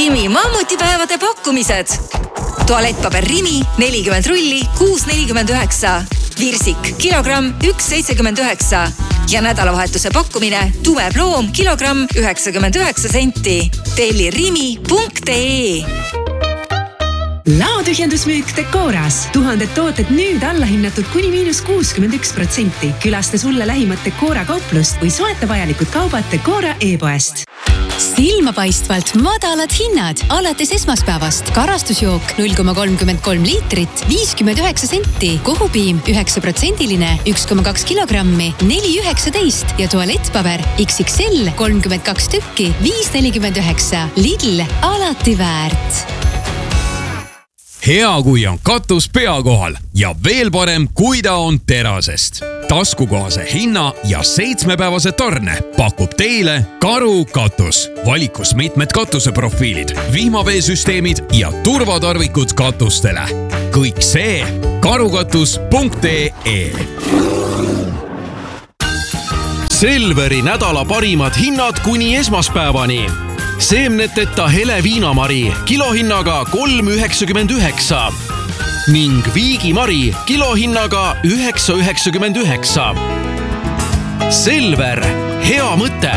Rimi mammutipäevade pakkumised. Tualettpaber Rimi 40 rulli 6,49. Virsik kilogramm 1,79. Ja nädalavahetuse pakkumine tume ploom kilogramm 99 senti. Telli rimi.ee. Laotühjendusmüük Decoras. 1000 tooted nüüd allahinnatud kuni -61%. Külasta sulle lähimat Decora kauplust või soeta vajalikud kaubad Decora e-poest. Silmapaistvalt madalad hinnad alates esmaspäevast. Karastusjook 0,33 liitrit, 59 senti. Kohupiim 9%-line, 1,2 kilogrammi, 4,19 ja tualettpaber XXL 32 tükki, 5,49. Lidl, alati väärt. Hea, kui on katus pea kohal ja veel parem, kui ta on terasest. Taskukohase hinna ja 7-päevase tarne pakub teile Karu katus. Valikus mitmed katuseprofiilid, vihmaveesüsteemid ja turvatarvikud katustele. Kõik see karukatus.ee. Selveri nädala parimad hinnad kuni esmaspäevani. Seemneteta hele viinamari kilohinnaga 3,99 ning viigimari kilohinnaga 9,99. Selver, hea mõte!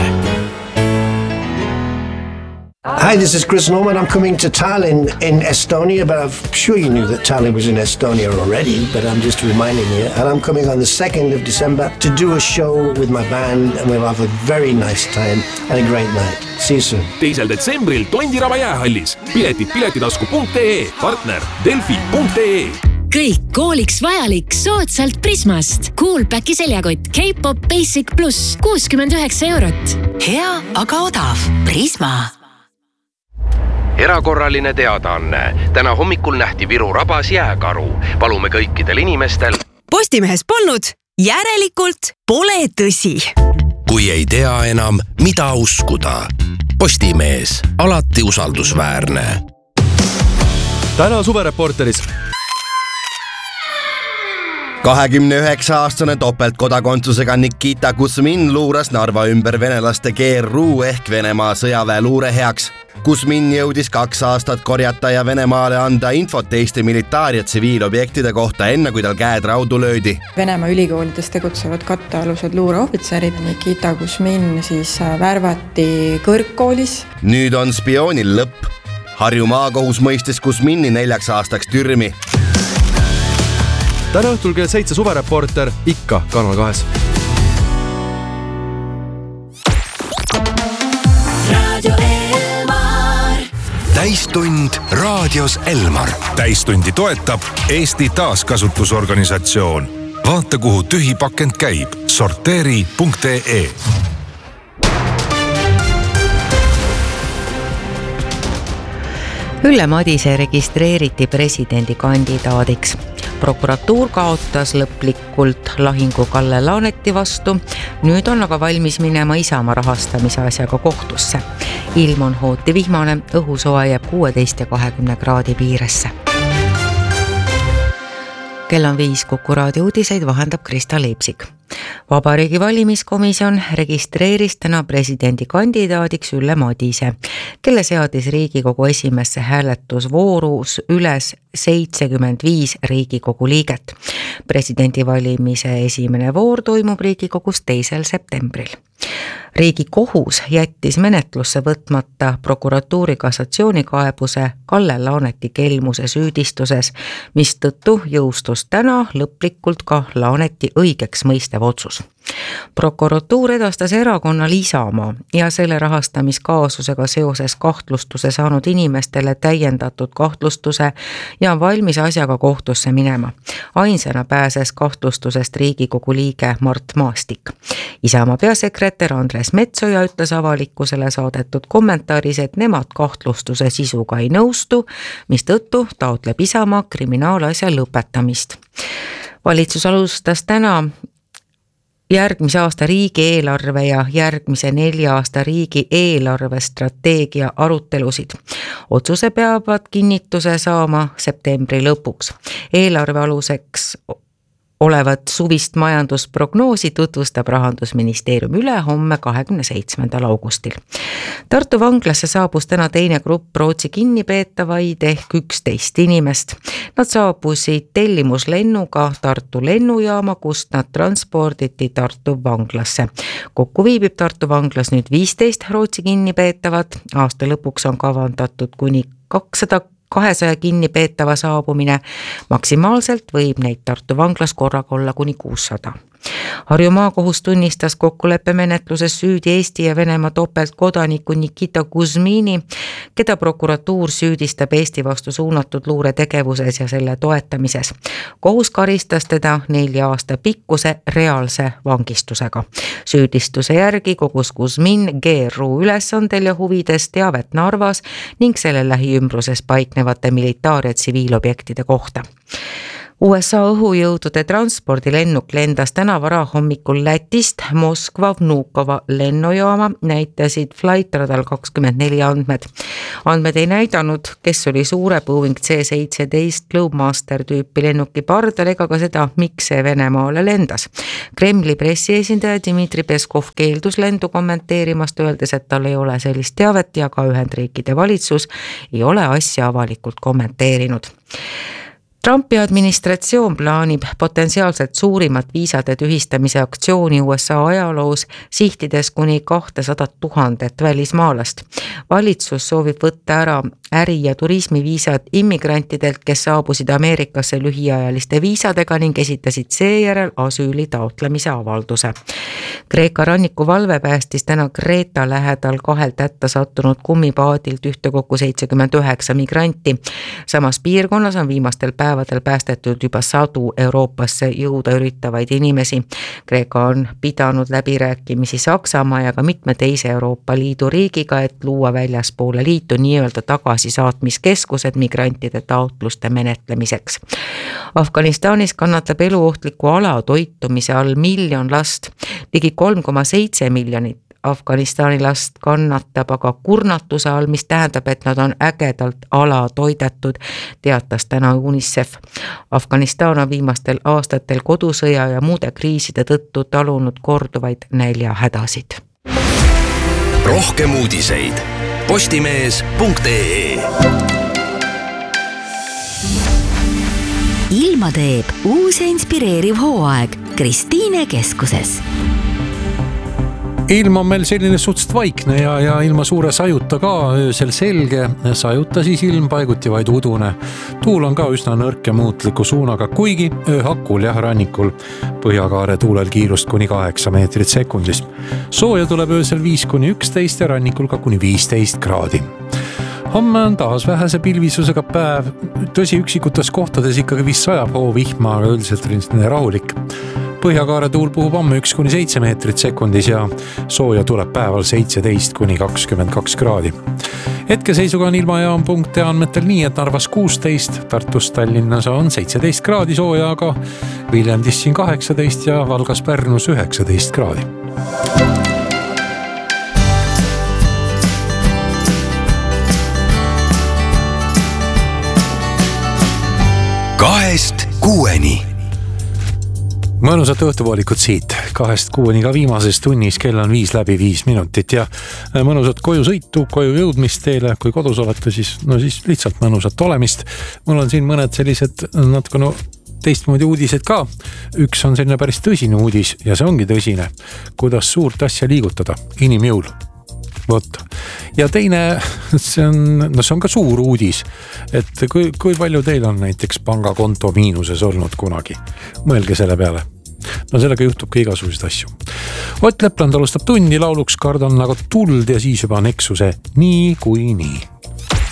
Hi, this is Chris Norman. I'm coming to Tallinn in Estonia, but I'm sure you knew that Tallinn was in Estonia already, but I'm just reminding you. And I'm coming on the 2nd of December to do a show with my band, and we'll have a very nice time and a great night. See you soon. 2. detsembril Tondiraba jäähallis. Piletid piletitasku.ee, partner Delfi.ee. Kõik kooliks vajalik soodsalt Prismast. Coolpacki seljakott K-Pop Basic Plus 69 eurot. Hea, aga odav. Prisma. Erakorraline teadaanne. Täna hommikul nähti Viru rabas jääkaru. Palume kõikidel inimestel. Postimehes polnud, järelikult pole tõsi. Kui ei tea enam, mida uskuda. Postimees, alati usaldusväärne. Täna suvereporteris. 29-aastane topeltkodakondsusega Nikita Kuzmin luuras Narva ümber venelaste GRU ehk Venemaa sõjaväe luure heaks. Kuzmin jõudis 2 aastat korjata ja Venemaale anda infot Eesti militaar- ja tsiviilobjektide kohta enne, kui tal käed raudu löödi. Venemaa ülikoolides tegutsevad kattealused luureohvitserid. Nikita Kuzmin siis värvati kõrgkoolis. Nüüd on spioonil lõpp. Harju maakohus mõistis Kuzmini 4 aastaks türmi. Täna õhtul kell 7 suvereporter ikka Kanal 2. Täistund raadios Elmar. Täistundi toetab Eesti taaskasutusorganisatsioon. Vaata, kuhu tühi pakend käib. Sorteeri.ee. Ülle Madise registreeriti presidendikandidaadiks. Prokuratuur kaotas lõplikult lahingu Kalle Laaneti vastu. Nüüd on aga valmis minema Isamaa rahastamise asjaga kohtusse. Ilm on hooti vihmane, õhusoe jääb 16 ja 20 kraadi piiresse. Kell on 5, Kuku raadio uudiseid vahendab Krista Leipsik. Vabariigi valimiskomisjon registreeris täna presidendikandidaadiks Ülle Madise, kelle seadis Riigikogu esimesse hääletusvoorus üles 75 Riigikogu liiget. Presidendivalimise esimene voor toimub Riigikogus 2. septembril. Riigikohus jättis menetlusse võtmata prokuratuuri kassatsioonikaebuse Kalle Laaneti kelmuse süüdistuses, mistõttu jõustus täna lõplikult ka Laaneti õigeks mõistev otsus. Prokuratuur edastas erakonnal Isamaa ja selle rahastamiskaasusega seoses kahtlustuse saanud inimestele täiendatud kahtlustuse ja on valmis asjaga kohtusse minema. Ainsana pääses kahtlustusest Riigikogu liige Mart Maastik. Isamaa peasekretär Andres Metsoja ütles avalikkusele saadetud kommentaaris, et nemad kahtlustuse sisuga ei nõustu, mistõttu taotleb Isamaa kriminaalasja lõpetamist. Valitsus alustas täna järgmise aasta riigieelarve ja järgmise 4 aasta riigieelarve strateegia arutelusid. Otsuse peavad kinnituse saama septembri lõpuks. Eelarve aluseks olevat suvist majandusprognoosi tutvustab Rahandusministeerium ülehomme 27. augustil. Tartu vanglasse saabus täna teine grupp Rootsi kinnipeetavaid ehk 11 inimest. Nad saabusid tellimuslennuga Tartu lennujaama, kust nad transporditi Tartu vanglasse. Kokku viibib Tartu vanglas nüüd 15 Rootsi kinnipeetavat. Aasta lõpuks on kavandatud kuni 200 kinnipeetava saabumine. Maksimaalselt võib neid Tartu vanglas korraga olla kuni 600. Harju maakohus tunnistas kokkuleppemenetluses süüdi Eesti ja Venemaa topeltkodaniku Nikita Kuzmini, keda prokuratuur süüdistab Eesti vastu suunatud luuretegevuses ja selle toetamises. Kohus karistas teda 4 aasta pikkuse reaalse vangistusega. Süüdistuse järgi kogus Kuzmin GRU ülesandel ja huvides teavet Narvas ning selle lähiümbruses paiknevate militaar- ja tsiviilobjektide kohta. USA õhujõudude transpordilennuk lendas täna varahommikul Lätist Moskva Vnukova lennujaama, näitasid Flightradar 24 andmed. Andmed ei näidanud, kes oli suure Boeing C-17 Globemaster tüüpi lennuki pardal ega ka seda, miks see Venemaale lendas. Kremli pressiesindaja Dmitri Peskov keeldus lendu kommenteerimast, öeldes, et tal ei ole sellist teavet ja ka Ühendriikide valitsus ei ole asja avalikult kommenteerinud. Trumpi administratsioon plaanib potentsiaalselt suurimat viisade tühistamise aktsiooni USA ajaloos, sihtides kuni 200 000 välismaalast. Valitsus soovib võtta ära äri- ja turismiviisad immigrantidelt, kes saabusid Ameerikasse lühiajaliste viisadega ning esitasid seejärel asüüli taotlemise avalduse. Kreeka rannikuvalve päästis täna Kreeta lähedal 2 hätta sattunud kummipaadilt ühtekokku 79 migranti. Samas piirkonnas on viimastel päevadel päästetud juba 100 Euroopasse jõuda üritavaid inimesi. Kreeka on pidanud läbirääkimisi Saksamaa ja ka mitme teise Euroopa Liidu riigiga, et luua väljaspoole liitu nii-öelda tagasisaatmiskeskused migrantide taotluste menetlemiseks. Afganistanis kannatab eluohtliku alatoitumise all 1 miljon last. Ligi 3,7 miljonit Afganistani last kannatab aga kurnatuse all, mis tähendab, et nad on ägedalt alatoidetud, teatas täna UNICEF. Afganistan on viimastel aastatel kodusõja ja muude kriiside tõttu talunud korduvaid näljahädasid. Rohkem uudiseid postimees.ee. Ilma teeb uus ja inspireeriv hooaeg Kristiine keskuses. Ilm on meil selline suhteliselt vaikne ja ilma suure sajuta ka, öösel selge, sajuta siis ilm paiguti vaid udune. Tuul on ka üsna nõrk ja muutliku suunaga, kuigi ööhakul ja rannikul Põhjakaare tuulel kiirust kuni 8 meetrit sekundis. Sooja tuleb öösel 5-11 ja rannikul ka kuni 15 kraadi. Homme on taas vähese pilvisusega päev, tõsi üksikutes kohtades ikkagi vist sajab hoovihma, aga üldiselt rahulik. Põhjakaare tuul puhub homme 1-7 meetrit sekundis ja sooja tuleb päeval 17-22 kraadi. Hetkeseisuga on ilmajaam.ee andmetel nii, et Narvas 16, Tartus Tallinnas on 17 kraadi sooja, aga Viljandis siin 18 ja Valgas Pärnus 19 kraadi. Kahest kuueni. Mõnusat õhtupoolikut siit, 2-6 ka viimases tunnis, kell on 5 ja mõnusat koju sõitu, koju jõudmist teile, kui kodus olete, siis lihtsalt mõnusat olemist. Mul on siin mõned sellised natukene teistmoodi uudised ka. Üks on selline päris tõsine uudis ja see ongi tõsine, kuidas suurt asja liigutada, inimjõul. Võt. Ja teine, see on ka suur uudis, et kui palju teil on näiteks pangakonto miinuses olnud kunagi. Mõelge selle peale. Sellega juhtub ka igasuguseid asju. Ott Lepland alustab tundi lauluks Kardan nagu tuld ja siis juba Nexuse nii kui nii.